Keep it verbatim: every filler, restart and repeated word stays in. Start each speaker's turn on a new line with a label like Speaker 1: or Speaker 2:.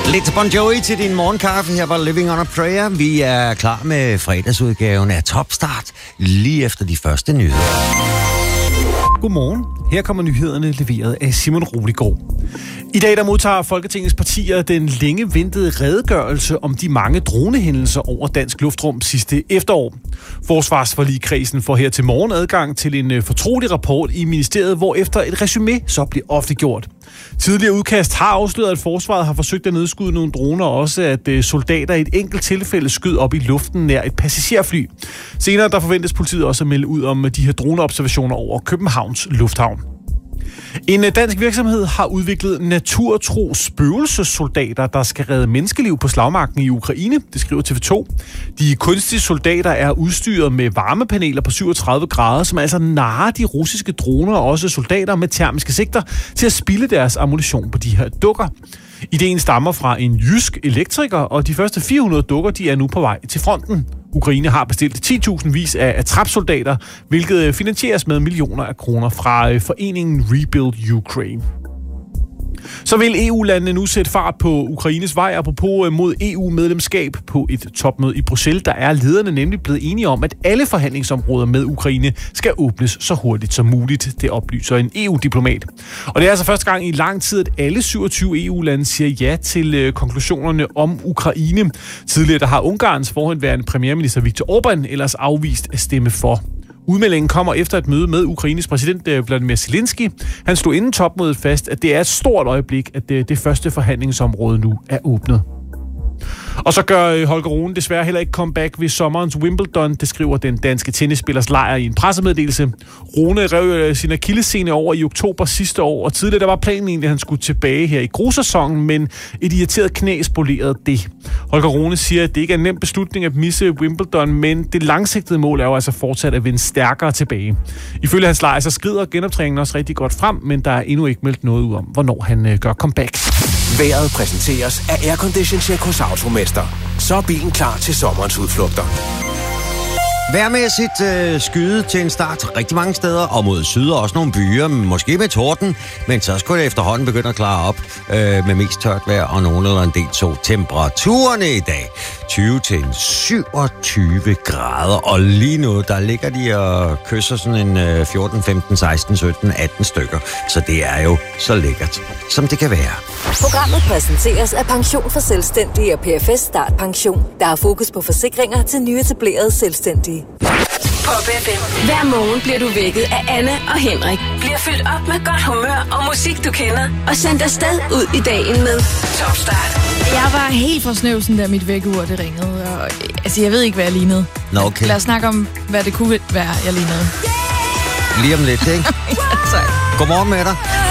Speaker 1: Lidt Bon Jovi til din morgenkaffe. Her var Living on a Prayer. Vi er klar med fredagsudgaven af Topstart lige efter de første nyheder.
Speaker 2: Godmorgen. Her kommer nyhederne leveret af Simon Roligård. I dag der modtager Folketingets partier den længe ventede redegørelse om de mange dronehændelser over dansk luftrum sidste efterår. Forsvarsforligkredsen får her til morgen adgang til en fortrolig rapport i ministeriet, hvor efter et resumé så bliver offentliggjort. Tidligere udkast har afsløret, at forsvaret har forsøgt at nedskyde nogle droner, og også at soldater i et enkelt tilfælde skød op i luften nær et passagerfly. Senere der forventes politiet også at melde ud om de her droneobservationer over Københavns Lufthavn. En dansk virksomhed har udviklet naturtro spøgelsessoldater, der skal redde menneskeliv på slagmarken i Ukraine, det skriver T V to. De kunstige soldater er udstyret med varmepaneler på syvogtredive grader, som altså narrer de russiske droner og også soldater med termiske sigter til at spilde deres ammunition på de her dukker. Ideen stammer fra en jysk elektriker, og de første fire hundrede dukker de er nu på vej til fronten. Ukraine har bestilt ti tusind vis af attrapsoldater, hvilket finansieres med millioner af kroner fra foreningen Rebuild Ukraine. Så vil E U-landene nu sætte fart på Ukraines vej, apropos mod E U-medlemskab på et topmøde i Bruxelles. Der er lederne nemlig blevet enige om, at alle forhandlingsområder med Ukraine skal åbnes så hurtigt som muligt. Det oplyser en E U-diplomat. Og det er altså første gang i lang tid, at alle syvogtyve E U-lande siger ja til konklusionerne om Ukraine. Tidligere der har Ungarns forhenværende premierminister Viktor Orbán ellers afvist at stemme for. Udmeldingen kommer efter et møde med Ukraines præsident Vladimir Zelensky. Han slog inden topmødet fast, at det er et stort øjeblik, at det, det første forhandlingsområde nu er åbnet. Og så gør Holger Rune desværre heller ikke comeback ved sommerens Wimbledon. Det skriver den danske tennisspillers lejr i en pressemeddelelse. Rune rev sin akillessene over i oktober sidste år, og tidligere der var planen egentlig, at han skulle tilbage her i grusæsonen, men et irriteret knæ spolerede det. Holger Rune siger, at det ikke er en nem beslutning at misse Wimbledon, men det langsigtede mål er jo altså fortsat at vende stærkere tilbage. Ifølge hans lejr så skrider genoptræningen også rigtig godt frem, men der er endnu ikke meldt noget ud om, hvornår han gør comeback.
Speaker 3: Vejret præsenteres af Aircondition Check hos Automester. Så er bilen klar til sommerens udflugter.
Speaker 1: Vejrmæssigt øh, skyde til en start rigtig mange steder, og mod syd også nogle byer, måske med torden, men så skulle det efterhånden begynde at klare op øh, med mest tørt vejr og nogen eller en del sol. Temperaturerne i dag tyve til syvogtyve grader, og lige nu der ligger de og kysser sådan en øh, fjorten, femten, seksten, sytten, atten stykker, så det er jo så lækkert, som det kan være.
Speaker 4: Programmet præsenteres af Pension for Selvstændige og P F S Start Pension, der har fokus på forsikringer til nyetablerede selvstændige.
Speaker 5: Pop F M. Hver morgen bliver du vækket af Anne og Henrik. Bliver fyldt op med godt humør og musik, du kender. Og sendt afsted ud i dagen med Topstart.
Speaker 6: Jeg var helt for snøvsen, da mit vækkeur det ringede. Og, altså, jeg ved ikke, hvad jeg lignede.
Speaker 1: Nå, okay.
Speaker 6: Lad os snakke om, hvad det kunne være, jeg lignede.
Speaker 1: Lige om lidt, ikke?
Speaker 6: Ja, tak.
Speaker 1: Godmorgen med dig.